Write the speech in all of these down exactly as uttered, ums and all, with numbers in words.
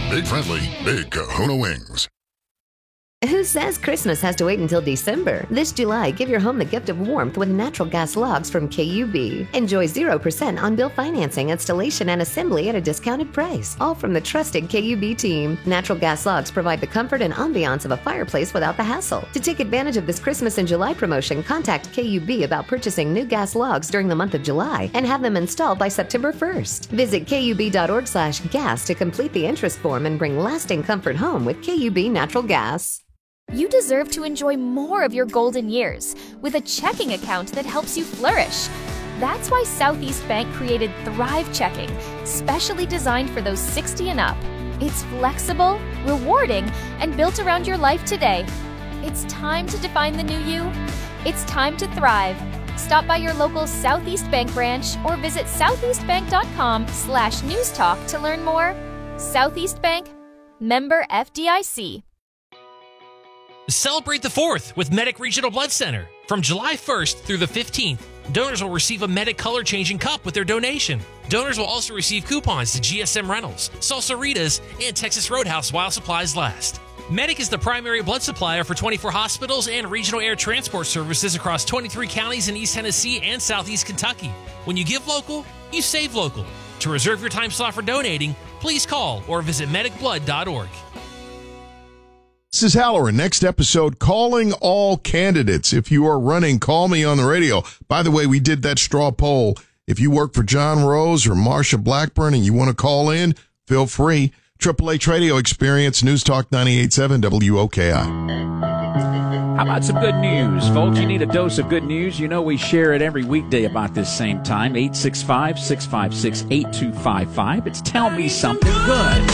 Big Friendly, Big Kahuna Wings. Who says Christmas has to wait until December? This July, give your home the gift of warmth with natural gas logs from K U B. Enjoy zero percent on-bill financing, installation, and assembly at a discounted price. All from the trusted K U B team. Natural gas logs provide the comfort and ambiance of a fireplace without the hassle. To take advantage of this Christmas and July promotion, contact K U B about purchasing new gas logs during the month of July and have them installed by September first. Visit kub.org slash gas to complete the interest form and bring lasting comfort home with K U B Natural Gas. You deserve to enjoy more of your golden years with a checking account that helps you flourish. That's why Southeast Bank created Thrive Checking, specially designed for those sixty and up. It's flexible, rewarding, and built around your life today. It's time to define the new you. It's time to thrive. Stop by your local Southeast Bank branch or visit southeastbank.com slash news talk to learn more. Southeast Bank, member F D I C. Celebrate the fourth with Medic Regional Blood Center. From July first through the fifteenth, donors will receive a Medic color-changing cup with their donation. Donors will also receive coupons to G S M Rentals, Salsaritas, and Texas Roadhouse while supplies last. Medic is the primary blood supplier for twenty-four hospitals and regional air transport services across twenty-three counties in East Tennessee and Southeast Kentucky. When you give local, you save local. To reserve your time slot for donating, please call or visit medic blood dot org. This is Halloran. Next episode, calling all candidates. If you are running, call me on the radio. By the way, we did that straw poll. If you work for John Rose or Marsha Blackburn and you want to call in, feel free. Triple H Radio Experience, News Talk ninety-eight point seven W O K I. How about some good news, folks? You need a dose of good news. You know we share it every weekday about this same time, eight six five, six five six, eight two five five. It's Tell Me Something Good.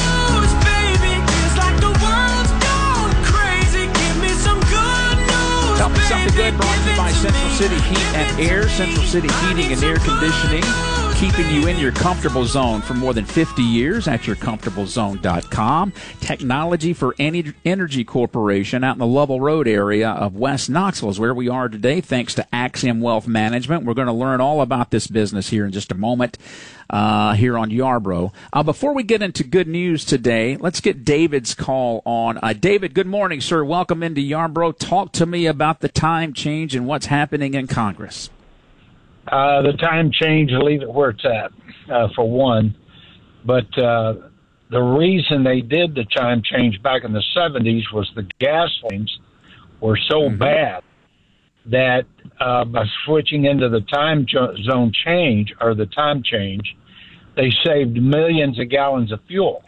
Tell Me Something Good, brought to you by Central City Heat and Air. Central City Heating and Air Conditioning, keeping you in your comfortable zone for more than fifty years at your comfortable zone dot com. Technology for Energy Corporation out in the Lovell Road area of West Knoxville is where we are today, thanks to Axiom Wealth Management. We're going to learn all about this business here in just a moment. Uh, here on Yarbrough. Uh, before we get into good news today, let's get David's call on. Uh, David, good morning, sir. Welcome into Yarbrough. Talk to me about the time change and what's happening in Congress. Uh, the time change, leave it where it's at, uh, for one. But uh, the reason they did the time change back in the seventies was the gas lanes were so mm-hmm. bad that uh, by switching into the time zone change or the time change, they saved millions of gallons of fuel.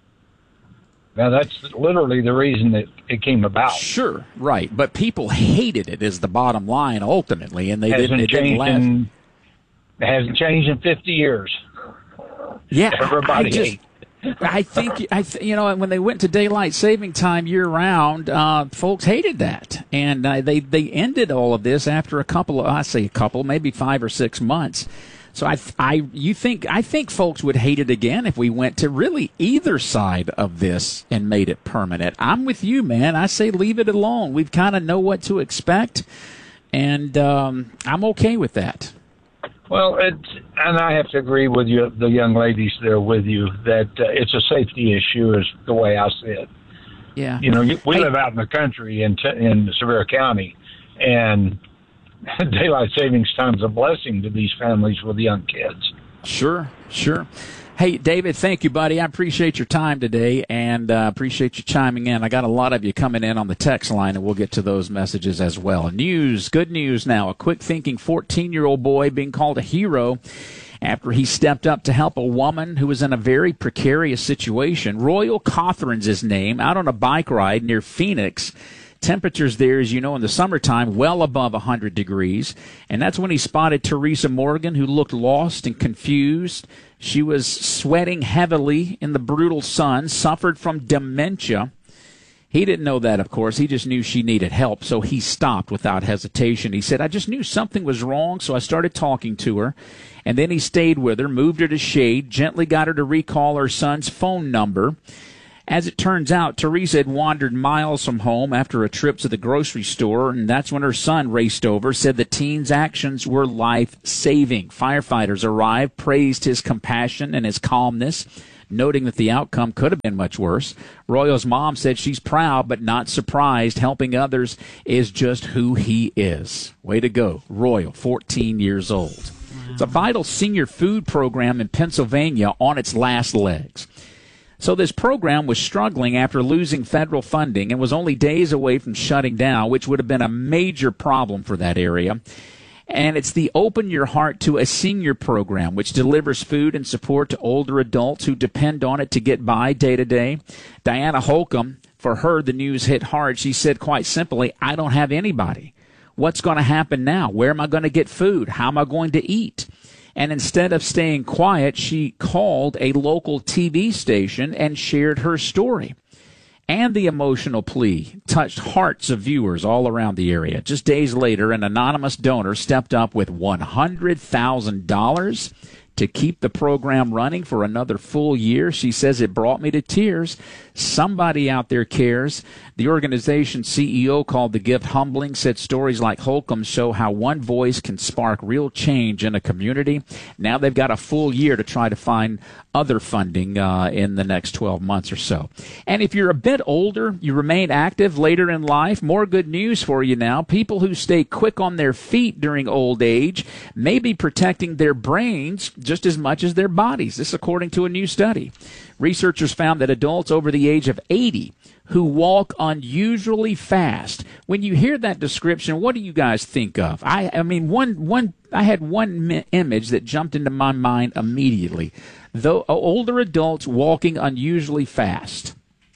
Now, that's literally the reason that it came about. Sure, right. But people hated it is the bottom line ultimately, and they didn't, it didn't last. In, it hasn't changed in fifty years. Yeah, everybody I just, hates I think, I th- you know, when they went to daylight saving time year round, uh, folks hated that. And uh, they, they ended all of this after a couple of, I say a couple, maybe five or six months. So I, I, you think, I think folks would hate it again if we went to really either side of this and made it permanent. I'm with you, man. I say leave it alone. We kind of know what to expect. And um, I'm okay with that. Well, it's, and I have to agree with you, the young ladies there with you, that uh, it's a safety issue is the way I see it. Yeah. You know, we hey. live out in the country in, in Sevier County, and daylight savings time is a blessing to these families with young kids. Sure, sure. Hey, David, thank you, buddy. I appreciate your time today and uh, appreciate you chiming in. I got a lot of you coming in on the text line, and we'll get to those messages as well. News, good news now. A quick-thinking fourteen-year-old boy being called a hero after he stepped up to help a woman who was in a very precarious situation. Royal Cothran's his name, out on a bike ride near Phoenix. Temperatures there, as you know, in the summertime, well above one hundred degrees. And that's when he spotted Teresa Morgan, who looked lost and confused. She was sweating heavily in the brutal sun, suffered from dementia. He didn't know that, of course. He just knew she needed help, so he stopped without hesitation. He said, I just knew something was wrong, so I started talking to her. And then he stayed with her, moved her to shade, gently got her to recall her son's phone number. As it turns out, Teresa had wandered miles from home after a trip to the grocery store, and that's when her son raced over, said the teen's actions were life-saving. Firefighters arrived, praised his compassion and his calmness. noting that the outcome could have been much worse. Royo's mom said she's proud but not surprised. Helping others is just who he is. Way to go, Royo, fourteen years old. It's a vital senior food program in Pennsylvania on its last legs. So this program was struggling after losing federal funding and was only days away from shutting down, which would have been a major problem for that area. And it's the Open Your Heart to a Senior program, which delivers food and support to older adults who depend on it to get by day to day. Diana Holcomb, for her, the news hit hard. She said quite simply, I don't have anybody. What's going to happen now? Where am I going to get food? How am I going to eat? And instead of staying quiet, she called a local T V station and shared her story. And the emotional plea touched hearts of viewers all around the area. Just days later, an anonymous donor stepped up with one hundred thousand dollars to keep the program running for another full year. She says it brought me to tears. Somebody out there cares. The organization's C E O called the gift humbling, said stories like Holcomb show how one voice can spark real change in a community. Now they've got a full year to try to find other funding uh, in the next twelve months or so. And if you're a bit older, you remain active later in life, more good news for you now. People who stay quick on their feet during old age may be protecting their brains just as much as their bodies. This according to a new study. Researchers found that adults over the age of eighty who walk unusually fast. When you hear that description, what do you guys think of? I, I mean, one, one, I had one mi- image that jumped into my mind immediately. Though older adults walking unusually fast.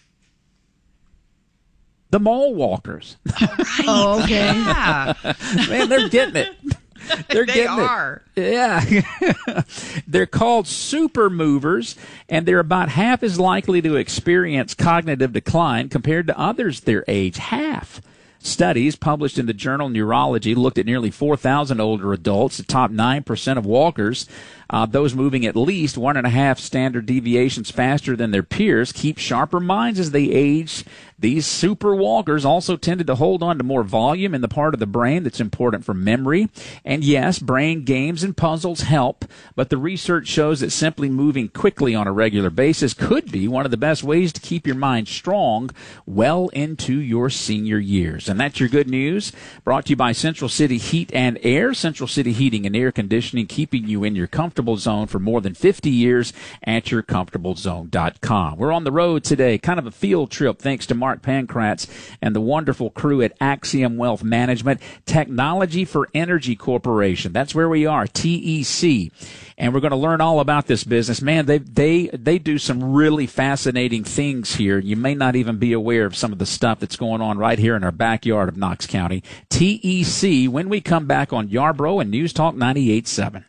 The mall walkers. Right. Oh, okay. Yeah. Man, they're getting it. They're they getting are. It. Yeah. They're called super movers, and they're about half as likely to experience cognitive decline compared to others their age. Half. Studies published in the journal Neurology looked at nearly four thousand older adults, the top nine percent of walkers. Uh, those moving at least one and a half standard deviations faster than their peers keep sharper minds as they age. These super walkers also tended to hold on to more volume in the part of the brain that's important for memory. And yes, brain games and puzzles help, but the research shows that simply moving quickly on a regular basis could be one of the best ways to keep your mind strong well into your senior years. And that's your good news, brought to you by Central City Heat and Air. Central City Heating and Air Conditioning, keeping you in your comfortable zone for more than fifty years at your comfortable zone dot com. We're on the road today, kind of a field trip, thanks to Mark Pankratz and the wonderful crew at Axiom Wealth Management, Technology for Energy Corporation. That's where we are, T E C. And we're going to learn all about this business. Man, they they they do some really fascinating things here. You may not even be aware of some of the stuff that's going on right here in our backyard of Knox County. T E C, when we come back on Yarborough and News Talk ninety-eight point seven.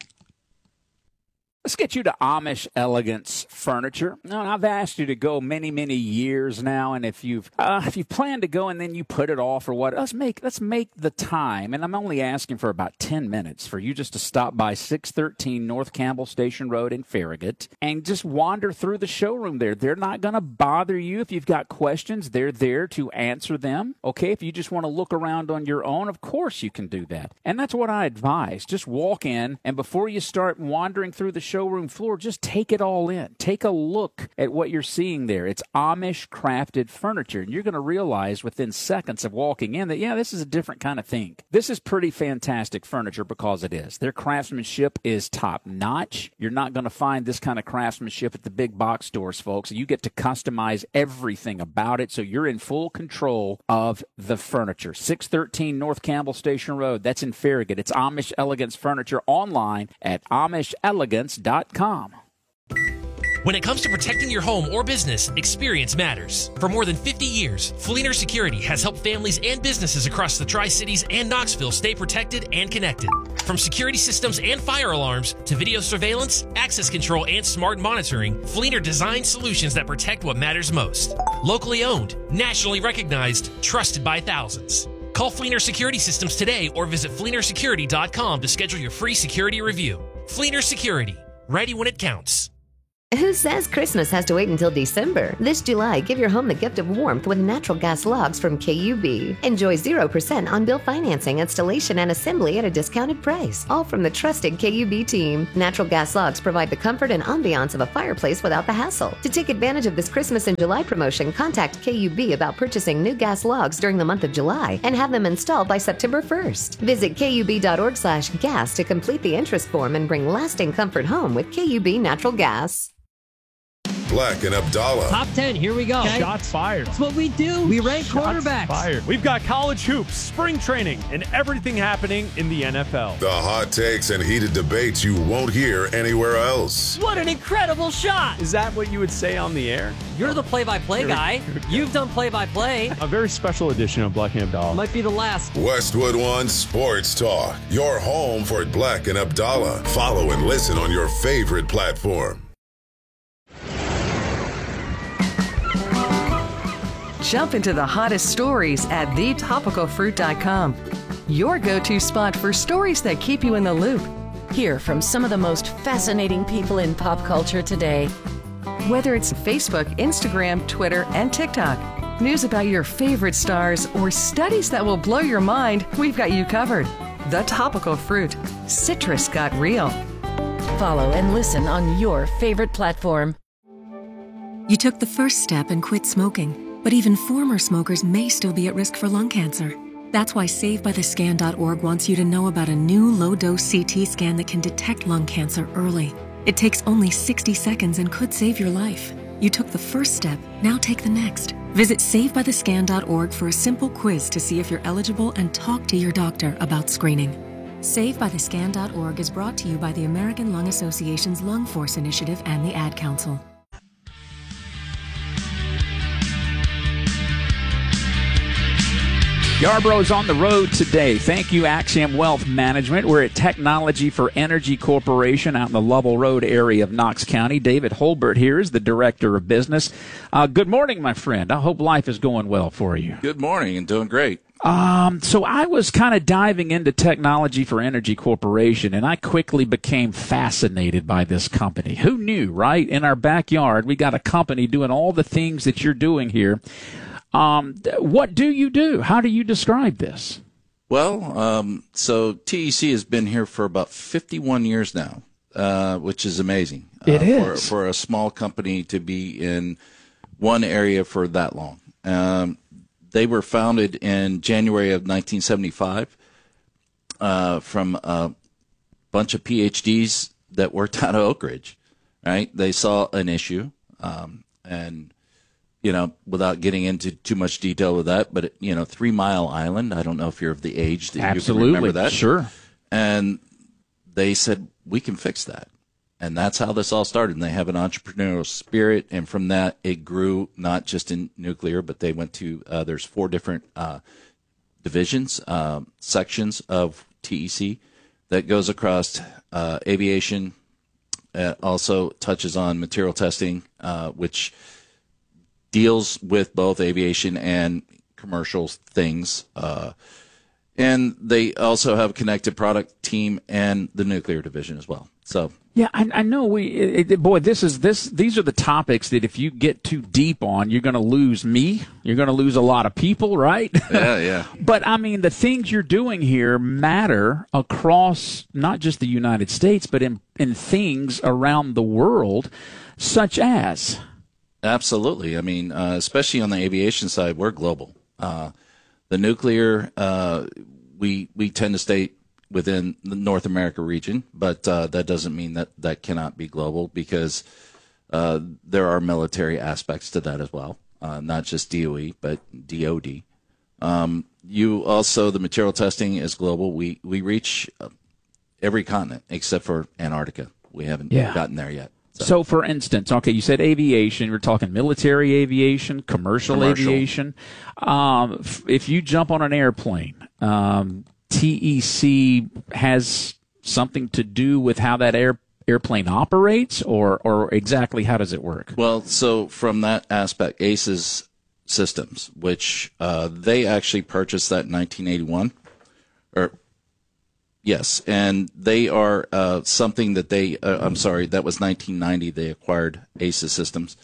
Let's get you to Amish Elegance Furniture. Now, I've asked you to go many, many years now, and if you've uh, if you plan to go and then you put it off or what, let's make let's make the time. And I'm only asking for about ten minutes for you just to stop by six thirteen North Campbell Station Road in Farragut and just wander through the showroom there. They're not going to bother you if you've got questions. They're there to answer them. Okay, if you just want to look around on your own, of course you can do that. And that's what I advise. Just walk in, and before you start wandering through the showroom, showroom floor, just take it all in. Take a look at what you're seeing there. It's Amish crafted furniture, and you're going to realize within seconds of walking in that, yeah, this is a different kind of thing. This is pretty fantastic furniture because it is. Their craftsmanship is top-notch. You're not going to find this kind of craftsmanship at the big box stores, folks. You get to customize everything about it, so you're in full control of the furniture. six thirteen North Campbell Station Road. That's in Farragut. It's Amish Elegance Furniture online at amish elegance dot com. When it comes to protecting your home or business, experience matters. For more than fifty years, Fleener Security has helped families and businesses across the Tri-Cities and Knoxville stay protected and connected. From security systems and fire alarms to video surveillance, access control, and smart monitoring, Fleener designs solutions that protect what matters most. Locally owned, nationally recognized, trusted by thousands. Call Fleener Security Systems today or visit fleener security dot com to schedule your free security review. Fleener Security, ready when it counts. Who says Christmas has to wait until December? This July, give your home the gift of warmth with natural gas logs from K U B. Enjoy zero percent on-bill financing, installation, and assembly at a discounted price. All from the trusted K U B team. Natural gas logs provide the comfort and ambiance of a fireplace without the hassle. To take advantage of this Christmas in July promotion, contact K U B about purchasing new gas logs during the month of July and have them installed by September first. Visit kub.org slash gas to complete the interest form and bring lasting comfort home with K U B Natural Gas. Black and Abdallah. Top ten, here we go. Okay. Shots fired. That's what we do. We rank Shots quarterbacks. Fired. We've got college hoops, spring training, and everything happening in the N F L. The hot takes and heated debates you won't hear anywhere else. What an incredible shot. Is that what you would say on the air? You're the play-by-play Here guy. You've done play-by-play. A very special edition of Black and Abdallah. Might be the last. Westwood One Sports Talk. Your home for Black and Abdallah. Follow and listen on your favorite platform. Jump into the hottest stories at the topical fruit dot com. Your go-to spot for stories that keep you in the loop. Hear from some of the most fascinating people in pop culture today. Whether it's Facebook, Instagram, Twitter, and TikTok, news about your favorite stars, or studies that will blow your mind, we've got you covered. The Topical Fruit. Citrus got real. Follow and listen on your favorite platform. You took the first step and quit smoking. But even former smokers may still be at risk for lung cancer. That's why save by the scan dot org wants you to know about a new low-dose C T scan that can detect lung cancer early. It takes only sixty seconds and could save your life. You took the first step, now take the next. Visit save by the scan dot org for a simple quiz to see if you're eligible and talk to your doctor about screening. save by the scan dot org is brought to you by the American Lung Association's Lung Force Initiative and the Ad Council. Yarbrough's on the road today. Thank you, Axiom Wealth Management. We're at Technology for Energy Corporation out in the Lovell Road area of Knox County. David Holbert here is the Director of Business. Uh, good morning, my friend. I hope life is going well for you. Good morning and doing great. Um, so I was kind of diving into Technology for Energy Corporation, and I quickly became fascinated by this company. Who knew, right? In our backyard, we got a company doing all the things that you're doing here. Um, what do you do? How do you describe this? Well, um, so T E C has been here for about fifty-one years now, uh, which is amazing. It uh, is. For, for a small company to be in one area for that long. Um, they were founded in January of nineteen seventy-five uh, from a bunch of P H Ds that worked out of Oak Ridge, right? They saw an issue, um, and you know, without getting into too much detail with that, but, you know, Three Mile Island, I don't know if you're of the age that Absolutely. You can remember that. Sure. And they said, we can fix that. And that's how this all started. And they have an entrepreneurial spirit. And from that, it grew not just in nuclear, but they went to, uh, there's four different uh, divisions, uh, sections of T E C that goes across uh, aviation. It also touches on material testing, uh, which deals with both aviation and commercial things. Uh, and they also have a connected product team and the nuclear division as well. So yeah, I, I know we, it, it, boy, this is this, these are the topics that if you get too deep on, you're going to lose me. You're going to lose a lot of people, right? Yeah, yeah. But I mean, the things you're doing here matter across not just the United States, but in, in things around the world, such as. Absolutely. I mean, uh, especially on the aviation side, we're global. Uh, the nuclear, uh, we we tend to stay within the North America region, but uh, that doesn't mean that that cannot be global because uh, there are military aspects to that as well, uh, not just D O E, but D O D. Um, you also, the material testing is global. We, we reach every continent except for Antarctica. We haven't yeah. gotten there yet. So. so, for instance, okay, you said aviation. You're talking military aviation, commercial, commercial. aviation. Um, f- if you jump on an airplane, um, T E C has something to do with how that air airplane operates, or or exactly how does it work? Well, so from that aspect, ACES Systems, which uh, they actually purchased that in nineteen eighty-one, or Yes, and they are uh, something that they, uh, I'm sorry, that was nineteen ninety. They acquired A S I S Systems,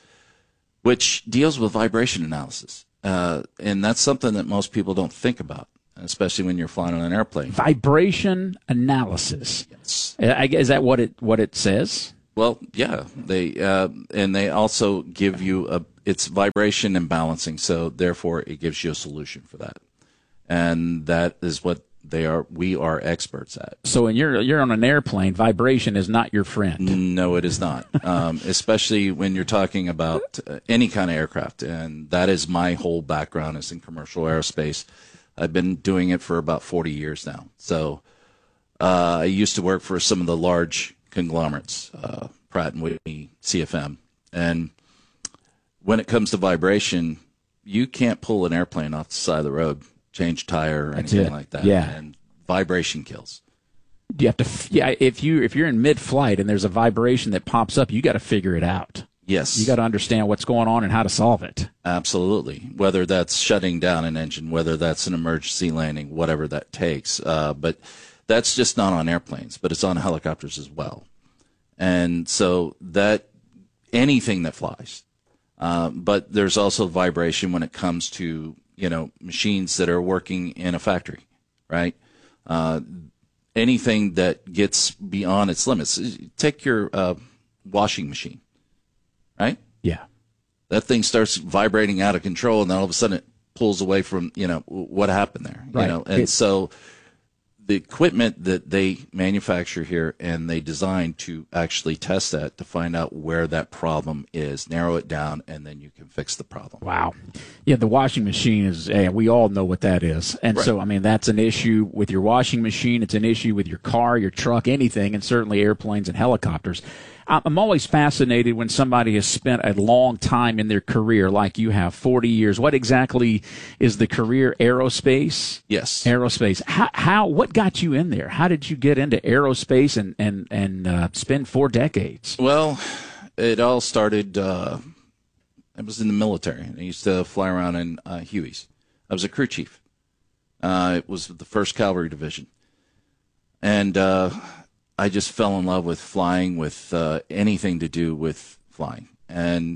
which deals with vibration analysis. Uh, and that's something that most people don't think about, especially when you're flying on an airplane. Vibration analysis. Yes. Is that what it what it says? Well, yeah. They uh, and they also give you a it's vibration and balancing, so therefore it gives you a solution for that. And that is what they are. We are experts at. So, when you're you're on an airplane, vibration is not your friend. No, it is not. um, especially when you're talking about uh, any kind of aircraft, and that is my whole background is in commercial aerospace. I've been doing it for about forty years now. So, uh, I used to work for some of the large conglomerates, uh, Pratt and Whitney, C F M, and when it comes to vibration, you can't pull an airplane off the side of the road, change tire or That's anything it. like that. Yeah. And vibration kills. You have to, yeah. If you if you're in mid-flight and there's a vibration that pops up, you got to figure it out. Yes. You got to understand what's going on and how to solve it. Absolutely. Whether that's shutting down an engine, whether that's an emergency landing, whatever that takes. Uh, but that's just not on airplanes, but it's on helicopters as well. And so that anything that flies. Uh, but there's also vibration when it comes to, you know, machines that are working in a factory, right? Uh, anything that gets beyond its limits. Take your uh, washing machine, right? Yeah. That thing starts vibrating out of control, and then all of a sudden it pulls away from, you know, what happened there. Right. You know? And It- so the equipment that they manufacture here and they design to actually test that to find out where that problem is, narrow it down, and then you can fix the problem. Wow. Yeah, the washing machine is, eh, we all know what that is. And Right. so, I mean, that's an issue with your washing machine. It's an issue with your car, your truck, anything, and certainly airplanes and helicopters. I'm always fascinated when somebody has spent a long time in their career, like you have, forty years. What exactly is the career? Aerospace? Yes. Aerospace. How, how what got you in there? How did you get into aerospace and, and, and uh, spend four decades? Well, it all started, uh, I was in the military. I used to fly around in uh, Hueys. I was a crew chief. Uh, it was the first Cavalry Division. And uh, I just fell in love with flying, with uh, anything to do with flying. And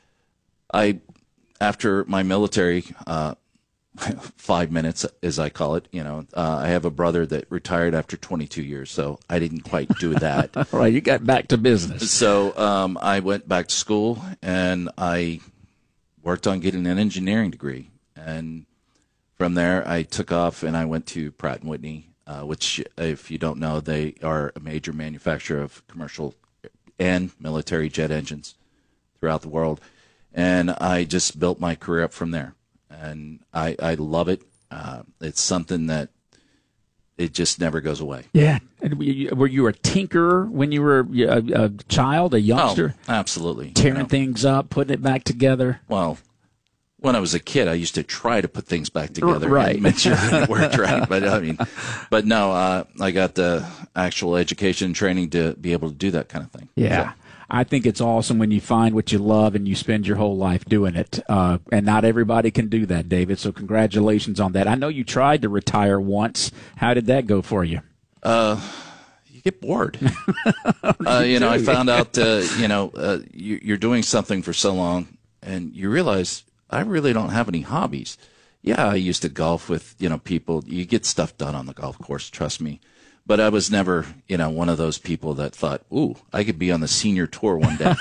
I, after my military, uh, five minutes, as I call it, you know, uh, I have a brother that retired after twenty-two years, so I didn't quite do that. All right, you got back to business. So um, I went back to school, and I worked on getting an engineering degree. And from there, I took off, and I went to Pratt and Whitney, uh, which, if you don't know, they are a major manufacturer of commercial and military jet engines throughout the world. And I just built my career up from there. And I, I love it. Uh, it's something that it just never goes away. Yeah. And were you, were you a tinkerer when you were a, a child, a youngster? Oh, absolutely. Tearing You know, things up, putting it back together? Well, when I was a kid, I used to try to put things back together Right. and make sure that it worked right. But I mean, but no, uh, I got the actual education and training to be able to do that kind of thing. Yeah. I think it's awesome when you find what you love and you spend your whole life doing it. Uh, and not everybody can do that, David. So congratulations on that. I know you tried to retire once. How did that go for you? Uh, you get bored. uh, you know, I do. found out, uh, you know, uh, you, you're doing something for so long and you realize I really don't have any hobbies. Yeah, I used to golf with, you know, people. You get stuff done on the golf course, trust me. But I was never, you know, one of those people that thought, ooh, I could be on the senior tour one day.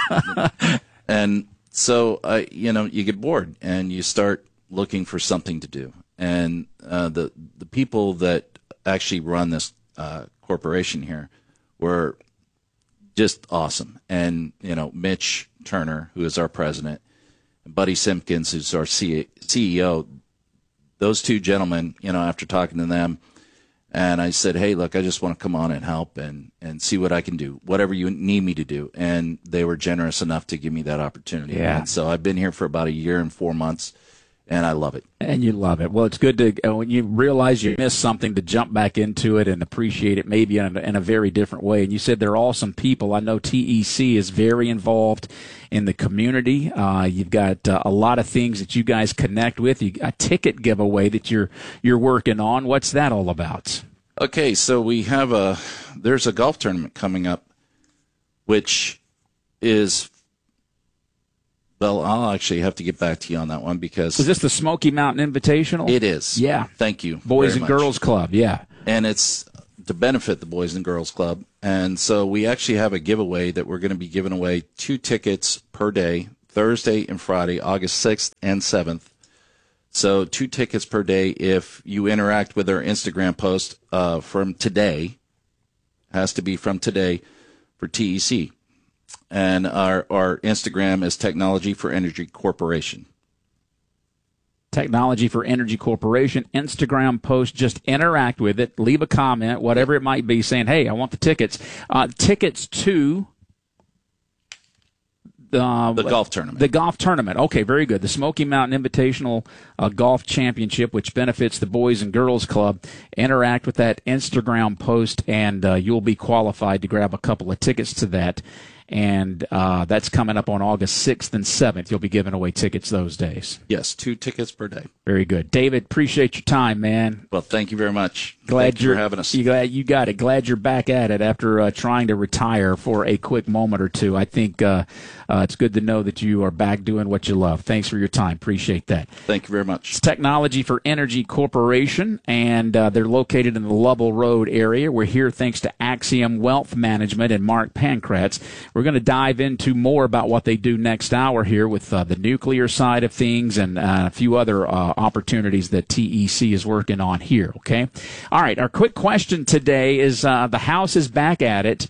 And so, I, you know, you get bored and you start looking for something to do. And uh, the the people that actually run this uh, corporation here were just awesome. And, you know, Mitch Turner, who is our president, and Buddy Simpkins, who's our C E O, those two gentlemen, you know, after talking to them, and I said, hey, look, I just want to come on and help and, and see what I can do, whatever you need me to do. And they were generous enough to give me that opportunity. Yeah. And so I've been here for about a year and four months, and I love it. And you love it. Well, it's good to, uh, when you realize you missed something, to jump back into it and appreciate it maybe in a, in a very different way. And you said they're awesome people. I know T E C is very involved in the community. Uh, you've got uh, a lot of things that you guys connect with. You got a ticket giveaway that you're you're working on. What's that all about? Okay, so we have a there's a golf tournament coming up, which is well, I'll actually have to get back to you on that one because is this the Smoky Mountain Invitational? It is. Yeah. Thank you. Boys very and much. Girls Club. Yeah. And it's to benefit the Boys and Girls Club, and so we actually have a giveaway that we're going to be giving away two tickets per day, Thursday and Friday, August sixth and seventh. So two tickets per day if you interact with our Instagram post uh, from today. Has to be from today for T E C. And our, our Instagram is Technology for Energy Corporation. Technology for Energy Corporation. Instagram post, just interact with it. Leave a comment, whatever it might be, saying, hey, I want the tickets. Uh, tickets to... Uh, the golf tournament. The golf tournament. Okay, very good. The Smoky Mountain Invitational uh, Golf Championship, which benefits the Boys and Girls Club. Interact with that Instagram post, and uh, you'll be qualified to grab a couple of tickets to that. And uh, that's coming up on August sixth and seventh. You'll be giving away tickets those days. Yes, two tickets per day. Very good. David, appreciate your time, man. Well, thank you very much. Glad thank you you're for having us. You, glad you got it. Glad you're back at it after uh, trying to retire for a quick moment or two. I think uh, uh, it's good to know that you are back doing what you love. Thanks for your time. Appreciate that. Thank you very much. It's Technology for Energy Corporation, and uh, they're located in the Lovell Road area. We're here thanks to Axiom Wealth Management and Mark Pankratz. We're going to dive into more about what they do next hour here with uh, the nuclear side of things and uh, a few other uh, opportunities that T E C is working on here, okay? All right, our quick question today is uh, the House is back at it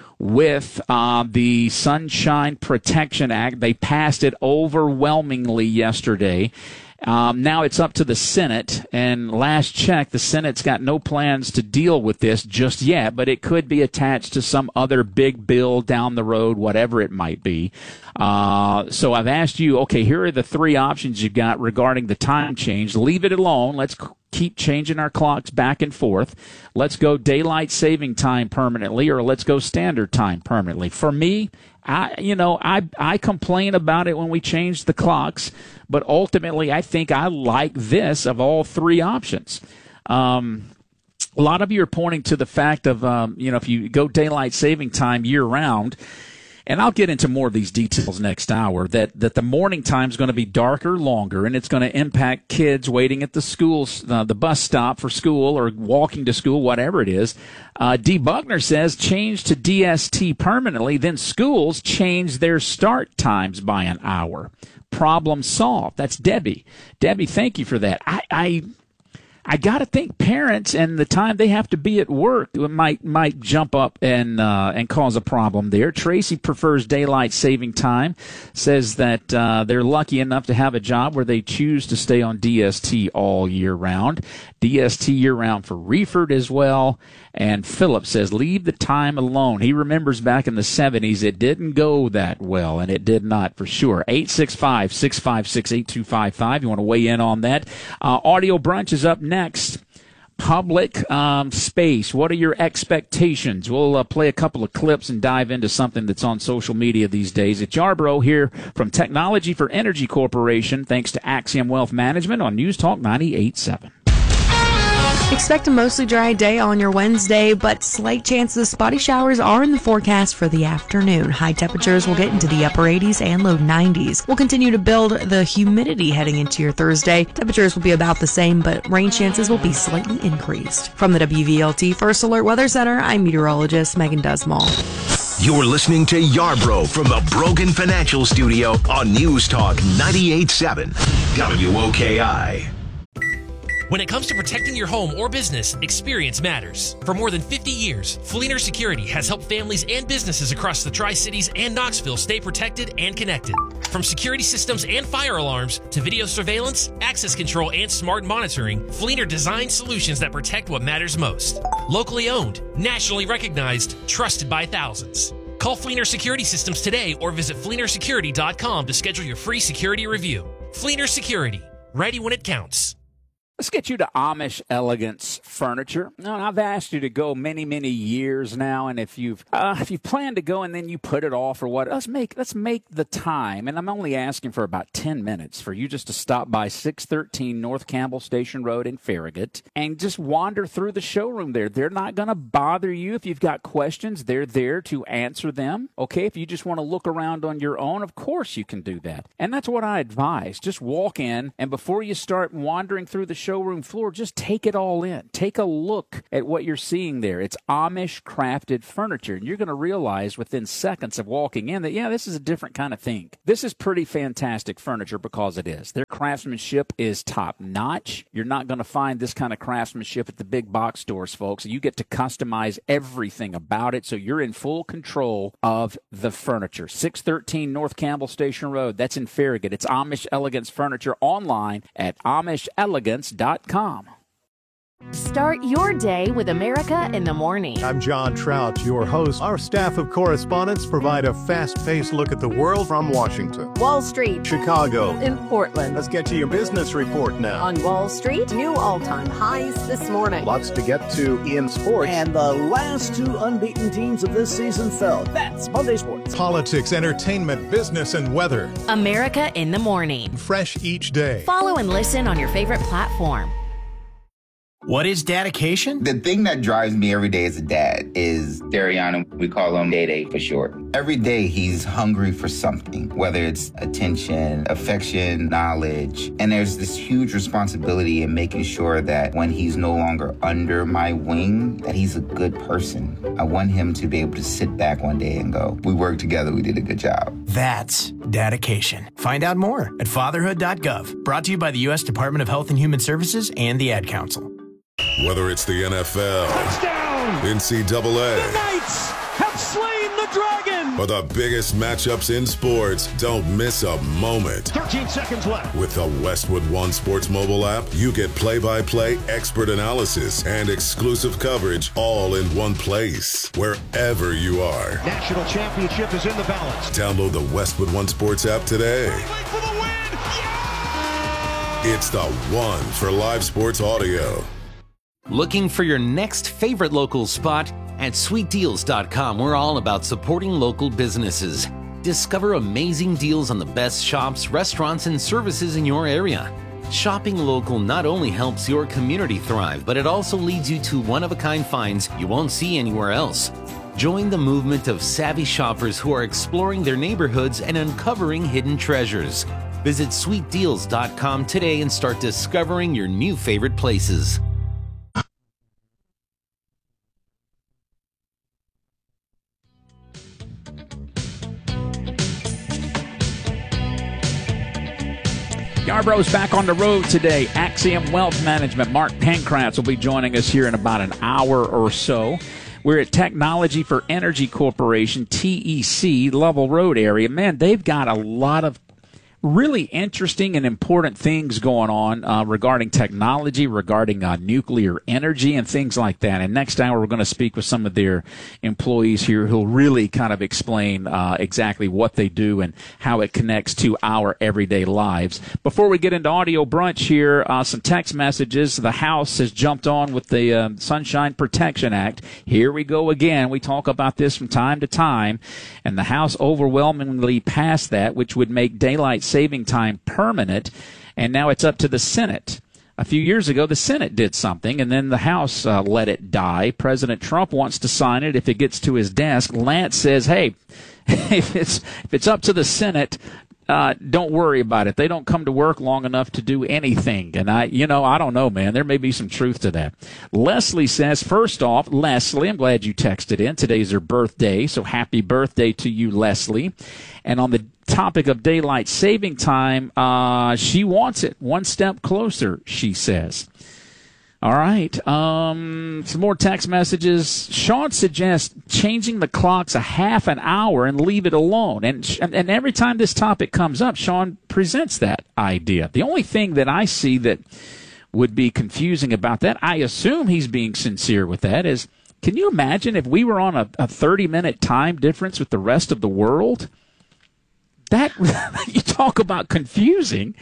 with uh, the Sunshine Protection Act. They passed it overwhelmingly yesterday. Um, now it's up to the Senate, and last check, the Senate's got no plans to deal with this just yet, but it could be attached to some other big bill down the road, whatever it might be. Uh, so I've asked you, okay, here are the three options you've got regarding the time change. Leave it alone. Let's keep changing our clocks back and forth. Let's go daylight saving time permanently, or let's go standard time permanently. For me, I, you know, I, I complain about it when we change the clocks, but ultimately I think I like this of all three options. Um, a lot of you are pointing to the fact of, um, you know, if you go daylight saving time year round, and I'll get into more of these details next hour, that, that the morning time is going to be darker, longer, and it's going to impact kids waiting at the schools, uh, the bus stop for school or walking to school, whatever it is. Uh, D. Buckner says change to D S T permanently, then schools change their start times by an hour. Problem solved. That's Debbie. Debbie, thank you for that. I... I I got to think parents and the time they have to be at work might might jump up and uh, and cause a problem there. Tracy prefers daylight saving time, says that uh, they're lucky enough to have a job where they choose to stay on D S T all year round. D S T year round for Reeford as well. And Philip says leave the time alone. He remembers back in the seventies it didn't go that well, and it did not for sure. eight six five, six five six, eight two five five. You want to weigh in on that? Uh, Audio Brunch is up next. Public um, space. What are your expectations? We'll uh, play a couple of clips and dive into something that's on social media these days. It's Yarbrough here from Technology for Energy Corporation, thanks to Axiom Wealth Management on News Talk ninety-eight point seven. Expect a mostly dry day on your Wednesday, but slight chances of spotty showers are in the forecast for the afternoon. High temperatures will get into the upper eighties and low nineties. We'll continue to build the humidity heading into your Thursday. Temperatures will be about the same, but rain chances will be slightly increased. From the W V L T First Alert Weather Center, I'm meteorologist Megan Desmall. You're listening to Yarbrough from the Brogan Financial Studio on News Talk ninety-eight point seven W O K I. When it comes to protecting your home or business, experience matters. For more than fifty years, Fleener Security has helped families and businesses across the Tri-Cities and Knoxville stay protected and connected. From security systems and fire alarms to video surveillance, access control, and smart monitoring, Fleener designs solutions that protect what matters most. Locally owned, nationally recognized, trusted by thousands. Call Fleener Security Systems today or visit fleener security dot com to schedule your free security review. Fleener Security, ready when it counts. Let's get you to Amish Elegance furniture. Now, I've asked you to go many, many years now, and if you've uh, if you plan to go and then you put it off or what, let's make let's make the time. And I'm only asking for about ten minutes for you just to stop by six thirteen North Campbell Station Road in Farragut and just wander through the showroom there. They're not going to bother you if you've got questions. They're there to answer them. Okay, if you just want to look around on your own, of course you can do that. And that's what I advise. Just walk in, and before you start wandering through the showroom floor, just take it all in. Take a look at what you're seeing there. It's Amish crafted furniture, and you're going to realize within seconds of walking in that, yeah, this is a different kind of thing. This is pretty fantastic furniture because it is. Their craftsmanship is top-notch. You're not going to find this kind of craftsmanship at the big box stores, folks. You get to customize everything about it, so you're in full control of the furniture. six thirteen North Campbell Station Road. That's in Farragut. It's Amish Elegance Furniture online at amish elegance dot com. Start your day with America in the Morning. I'm John Trout, your host. Our staff of correspondents provide a fast-paced look at the world from Washington, Wall Street, Chicago, in Portland. Let's get to your business report now. On Wall Street, new all-time highs this morning. Lots to get to in sports. And the last two unbeaten teams of this season fell. That's Monday Sports. Politics, entertainment, business, and weather. America in the Morning. Fresh each day. Follow and listen on your favorite platform. What is dedication? The thing that drives me every day as a dad is Dariana. We call him Day Day for short. Every day he's hungry for something, whether it's attention, affection, knowledge. And there's this huge responsibility in making sure that when he's no longer under my wing, that he's a good person. I want him to be able to sit back one day and go, we worked together, we did a good job. That's dedication. Find out more at fatherhood dot gov. Brought to you by the U S Department of Health and Human Services and the Ad Council. Whether it's the N F L, touchdown, N C double A, the Knights have slain the dragon, or the biggest matchups in sports, don't miss a moment. thirteen seconds left. With the Westwood One Sports mobile app, you get play-by-play, expert analysis, and exclusive coverage all in one place, wherever you are. National championship is in the balance. Download the Westwood One Sports app today. For the win. Yeah! It's the one for live sports audio. Looking for your next favorite local spot? At sweet deals dot com, we're all about supporting local businesses. Discover amazing deals on the best shops, restaurants, and services in your area. Shopping local not only helps your community thrive, but it also leads you to one-of-a-kind finds you won't see anywhere else. Join the movement of savvy shoppers who are exploring their neighborhoods and uncovering hidden treasures. Visit sweet deals dot com today and start discovering your new favorite places. Yarbrough's back on the road today. Axiom Wealth Management. Mark Pankratz will be joining us here in about an hour or so. We're at Technology for Energy Corporation, T E C, Lovell Road area. Man, they've got a lot of really interesting and important things going on uh, regarding technology, regarding uh, nuclear energy and things like that. And next hour, we're going to speak with some of their employees here who'll really kind of explain uh, exactly what they do and how it connects to our everyday lives. Before we get into Audio Brunch here, uh, some text messages. The House has jumped on with the uh, Sunshine Protection Act. Here we go again. We talk about this from time to time. And the House overwhelmingly passed that, which would make daylight saving time permanent, and now it's up to the Senate. A few years ago, the Senate did something, and then the House uh, let it die. President Trump wants to sign it if it gets to his desk. Lance says, hey, if it's if it's up to the Senate, uh, don't worry about it. They don't come to work long enough to do anything. And I, you know, I don't know, man. There may be some truth to that. Leslie says, first off, Leslie, I'm glad you texted in. Today's her birthday, so happy birthday to you, Leslie. And on the topic of daylight saving time, uh, she wants it one step closer, she says. All right. Um, some more text messages. Sean suggests changing the clocks a half an hour and leave it alone. And and every time this topic comes up, Sean presents that idea. The only thing that I see that would be confusing about that, I assume he's being sincere with that, is can you imagine if we were on a, a thirty-minute time difference with the rest of the world? That, you talk about confusing.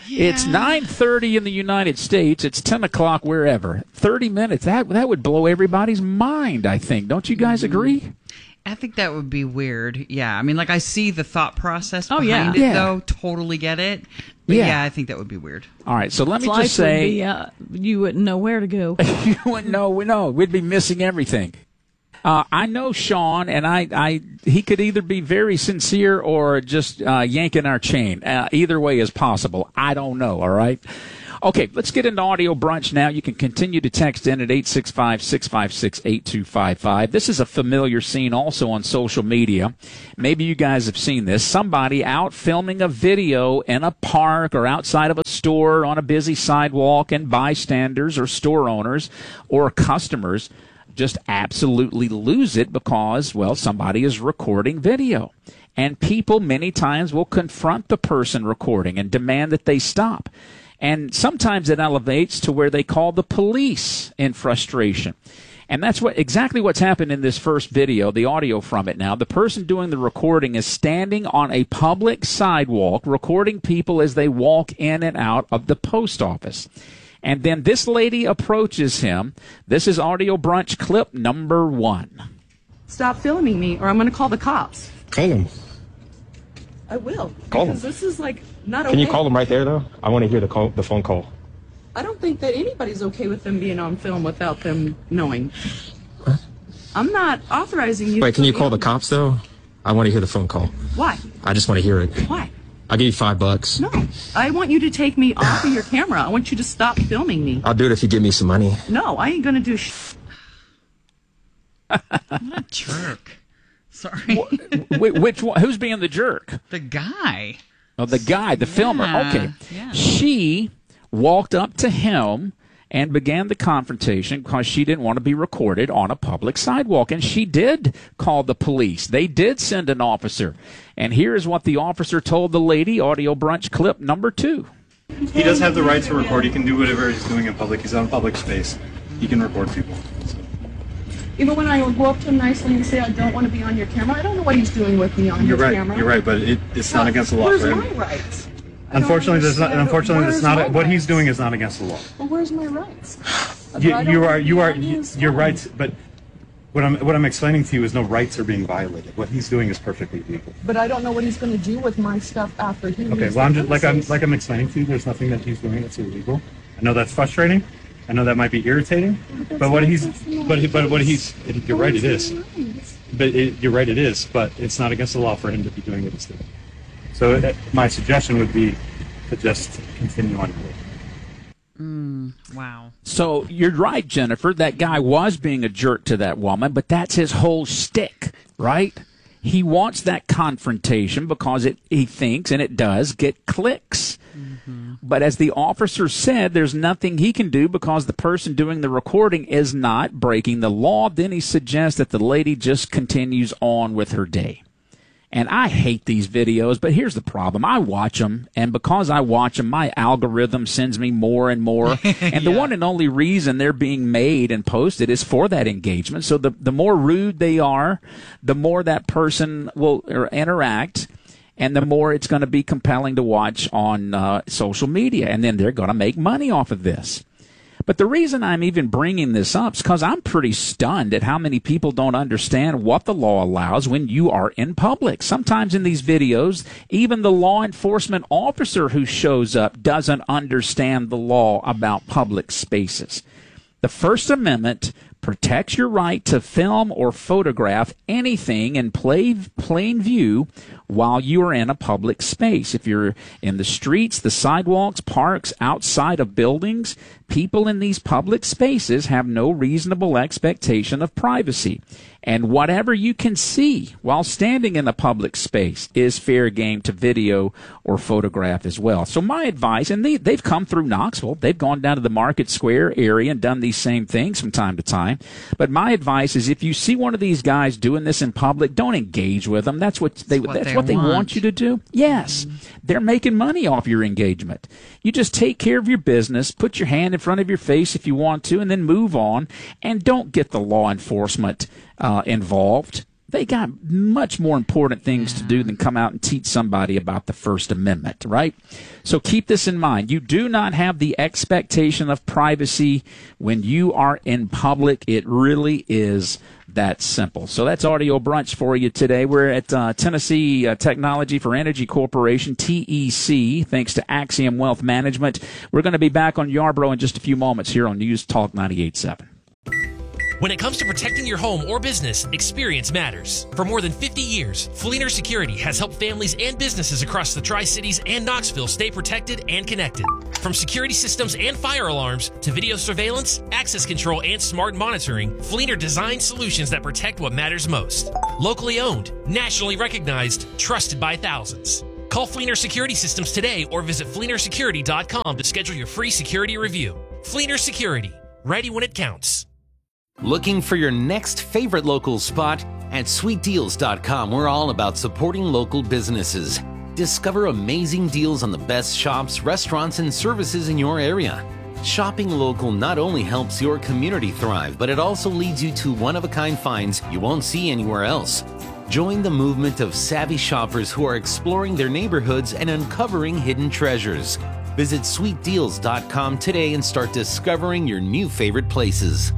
It's nine thirty in the United States. It's ten o'clock wherever. thirty minutes. That that would blow everybody's mind, I think. Don't you guys agree? I think that would be weird. Yeah. I mean, like, I see the thought process Oh, behind yeah. it, Yeah. though. Totally get it. But Yeah. yeah. I think that would be weird. All right, so let me Life just say... would be, uh, you wouldn't know where to go. you wouldn't know. We know. We'd be missing everything. Uh, I know Sean, and I, I, he could either be very sincere or just uh, yanking our chain. Uh, either way is possible. I don't know, all right? Okay, let's get into Audio Brunch now. You can continue to text in at eight six five, six five six, eight two five five. This is a familiar scene also on social media. Maybe you guys have seen this. Somebody out filming a video in a park or outside of a store on a busy sidewalk, and bystanders or store owners or customers just absolutely lose it because, well, somebody is recording video. And people many times will confront the person recording and demand that they stop. And sometimes it elevates to where they call the police in frustration. And that's what exactly what's happened in this first video, the audio from it now. The person doing the recording is standing on a public sidewalk recording people as they walk in and out of the post office. And then this lady approaches him. This is Audio Brunch clip number one. Stop filming me or I'm going to call the cops. Call him. I will. Call because him. this is like not Can okay. you call him right there, though? I want to hear the call, the phone call. I don't think that anybody's okay with them being on film without them knowing. Huh? I'm not authorizing you. Wait, to can you be call the on- cops, though? I want to hear the phone call. Why? I just want to hear it. Why? I'll give you five bucks. No. I want you to take me off of your camera. I want you to stop filming me. I'll do it if you give me some money. No, I ain't going to do sh- What a jerk. Sorry. Wh- which one? Who's being the jerk? The guy. Oh, the guy, the filmer. Yeah, Okay. yeah. She walked up to him and began the confrontation because she didn't want to be recorded on a public sidewalk. And she did call the police. They did send an officer. And here is what the officer told the lady, Audio Brunch clip number two. He does have the right to record. He can do whatever he's doing in public. He's on public space. He can record people. So. Even when I go up to him nicely and say I don't want to be on your camera, I don't know what he's doing with me on You're his right. camera. You're right, but it, it's not against the law Where's for him. my rights? I don't Unfortunately, there's not. understand. Unfortunately, that's Where's not. my What he's rights? doing is not against the law. Well, where's my rights? But You, I don't you want are. to You be are. on You, his you're phone. right. But what I'm what I'm explaining to you is no rights are being violated. What he's doing is perfectly legal. But I don't know what he's going to do with my stuff after he Okay. leaves Well, I'm the just like I'm premises. like I'm explaining to you. There's nothing that he's doing that's illegal. I know that's frustrating. I know that might be irritating. But what he's but he, but what he's you're right. It is. But it, you're right. It is. But it's not against the law for him to be doing what he's doing. So uh, my suggestion would be to just continue on. Mm, wow. So you're right, Jennifer. That guy was being a jerk to that woman, but that's his whole shtick, right? He wants that confrontation because it he thinks, and it does, get clicks. Mm-hmm. But as the officer said, there's nothing he can do because the person doing the recording is not breaking the law. Then he suggests that the lady just continues on with her day. And I hate these videos, but here's the problem. I watch them, and because I watch them, my algorithm sends me more and more. And the one and only reason they're being made and posted is for that engagement. So the, the more rude they are, the more that person will interact, and the more it's going to be compelling to watch on uh, social media. And then they're going to make money off of this. But the reason I'm even bringing this up is because I'm pretty stunned at how many people don't understand what the law allows when you are in public. Sometimes in these videos, even the law enforcement officer who shows up doesn't understand the law about public spaces. The First Amendment protects your right to film or photograph anything in play, plain view while you are in a public space. If you're in the streets, the sidewalks, parks, outside of buildings, people in these public spaces have no reasonable expectation of privacy. And whatever you can see while standing in a public space is fair game to video or photograph as well. So my advice, and they, they've come through Knoxville. They've gone down to the Market Square area and done these same things from time to time. But my advice is if you see one of these guys doing this in public, don't engage with them. That's what they, what that's they what they want. want you to do. Yes. They're making money off your engagement. You just take care of your business, put your hand in front of your face if you want to, and then move on. And don't get the law enforcement uh, involved. they got much more important things to do than come out and teach somebody about the First Amendment, right? So keep this in mind. You do not have the expectation of privacy when you are in public. It really is that simple. So that's Audio Brunch for you today. We're at uh, Tennessee uh, Technology for Energy Corporation, T E C, thanks to Axiom Wealth Management. We're going to be back on Yarbrough in just a few moments here on News Talk ninety-eight point seven. When it comes to protecting your home or business, experience matters. For more than fifty years, Fleener Security has helped families and businesses across the Tri-Cities and Knoxville stay protected and connected. From security systems and fire alarms to video surveillance, access control, and smart monitoring, Fleener designs solutions that protect what matters most. Locally owned, nationally recognized, trusted by thousands. Call Fleener Security Systems today or visit fleener security dot com to schedule your free security review. Fleener Security, ready when it counts. Looking for your next favorite local spot? At sweet deals dot com, we're all about supporting local businesses. Discover amazing deals on the best shops, restaurants, and services in your area. Shopping local not only helps your community thrive, but it also leads you to one-of-a-kind finds you won't see anywhere else. Join the movement of savvy shoppers who are exploring their neighborhoods and uncovering hidden treasures. Visit sweet deals dot com today and start discovering your new favorite places.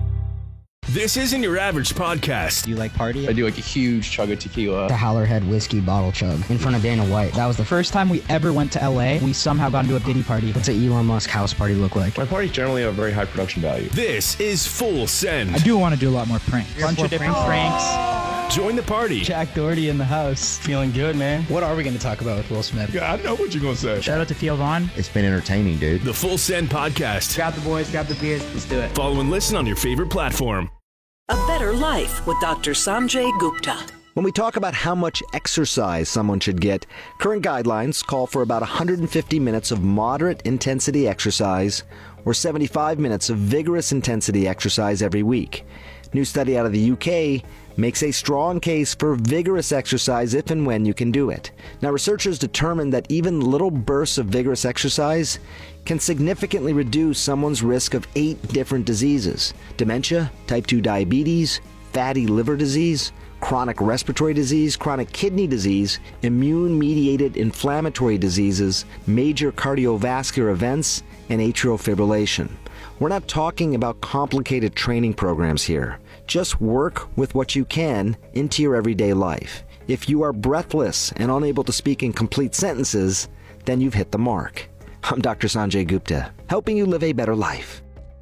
This isn't your average podcast. Do you like party? I do like a huge chug of tequila. The Howlerhead whiskey bottle chug in front of Dana White. That was the first time we ever went to L A. We somehow got into a Diddy party. What's an Elon Musk house party look like? My parties generally have very high production value. This is Full Send. I do want to do a lot more pranks. A bunch of different pranks. Join the party. Jack Doherty in the house. Feeling good, man. What are we going to talk about with Will Smith? Yeah, I know what you're going to say. Shout out to Theo Vaughn. It's been entertaining, dude. The Full Send Podcast. Grab the boys, grab the beers. Let's do it. Follow and listen on your favorite platform. A Better Life with Doctor Sanjay Gupta. When we talk about how much exercise someone should get, current guidelines call for about one hundred fifty minutes of moderate intensity exercise or seventy-five minutes of vigorous intensity exercise every week. New study out of the U K makes a strong case for vigorous exercise if and when you can do it. Now, researchers determined that even little bursts of vigorous exercise can significantly reduce someone's risk of eight different diseases: dementia, type two diabetes, fatty liver disease, chronic respiratory disease, chronic kidney disease, immune-mediated inflammatory diseases, major cardiovascular events, and atrial fibrillation. We're not talking about complicated training programs here. Just work with what you can into your everyday life. If you are breathless and unable to speak in complete sentences, then you've hit the mark. I'm Doctor Sanjay Gupta, helping you live a better life.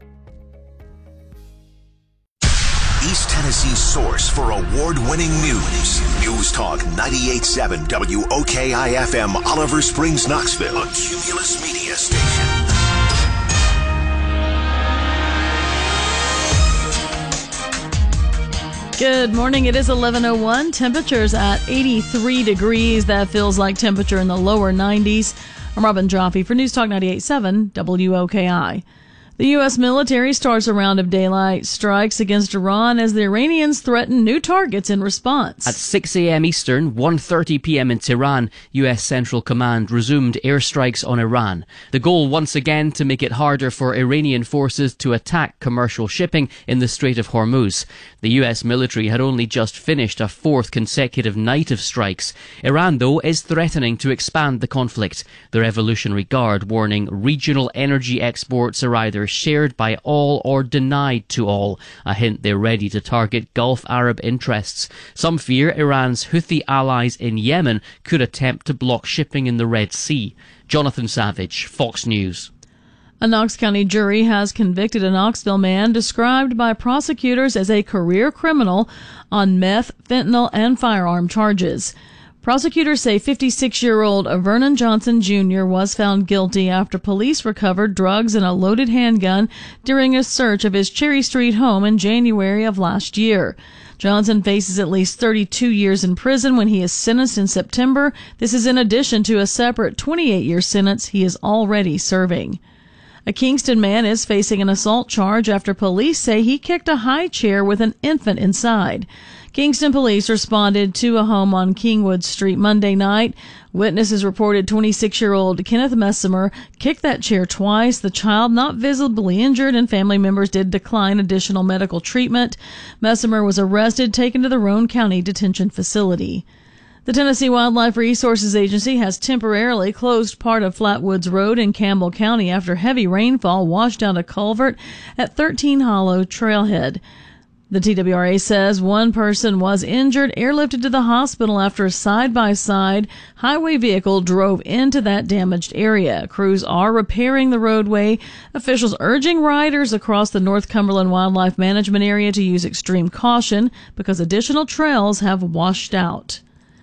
East Tennessee's source for award-winning news. News Talk ninety-eight point seven W O K I F M, Oliver Springs, Knoxville, a Cumulus Media Station. Good morning. It is eleven oh one. Temperatures at eighty-three degrees. That feels like temperature in the lower nineties. I'm Robin Joffe for News Talk ninety-eight point seven W O K I. The U S military starts a round of daylight strikes against Iran as the Iranians threaten new targets in response. At six a.m. Eastern, one thirty p.m. in Tehran, U S Central Command resumed airstrikes on Iran. The goal once again to make it harder for Iranian forces to attack commercial shipping in the Strait of Hormuz. The U S military had only just finished a fourth consecutive night of strikes. Iran, though, is threatening to expand the conflict. The Revolutionary Guard warning regional energy exports are either shared by all or denied to all, a hint they're ready to target Gulf Arab interests. Some fear Iran's Houthi allies in Yemen could attempt to block shipping in the Red Sea. Jonathan Savage, Fox News. A Knox County jury has convicted a Knoxville man described by prosecutors as a career criminal on meth, fentanyl, and firearm charges. Prosecutors say fifty-six-year-old Vernon Johnson Junior was found guilty after police recovered drugs and a loaded handgun during a search of his Cherry Street home in January of last year. Johnson faces at least thirty-two years in prison when he is sentenced in September. This is in addition to a separate twenty-eight-year sentence he is already serving. A Kingston man is facing an assault charge after police say he kicked a high chair with an infant inside. Kingston police responded to a home on Kingwood Street Monday night. Witnesses reported twenty-six-year-old Kenneth Messimer kicked that chair twice, the child not visibly injured, and family members did decline additional medical treatment. Messimer was arrested, taken to the Roane County Detention Facility. The Tennessee Wildlife Resources Agency has temporarily closed part of Flatwoods Road in Campbell County after heavy rainfall washed out a culvert at thirteen Hollow Trailhead. The T W R A says one person was injured, airlifted to the hospital after a side-by-side highway vehicle drove into that damaged area. Crews are repairing the roadway. Officials urging riders across the North Cumberland Wildlife Management Area to use extreme caution because additional trails have washed out.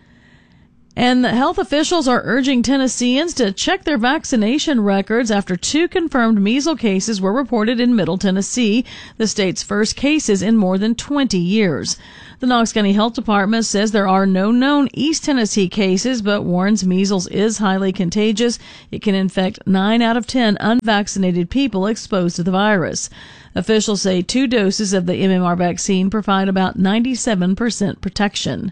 And health officials are urging Tennesseans to check their vaccination records after two confirmed measles cases were reported in Middle Tennessee, the state's first cases in more than twenty years. The Knox County Health Department says there are no known East Tennessee cases, but warns measles is highly contagious. It can infect nine out of ten unvaccinated people exposed to the virus. Officials say two doses of the M M R vaccine provide about ninety-seven percent protection.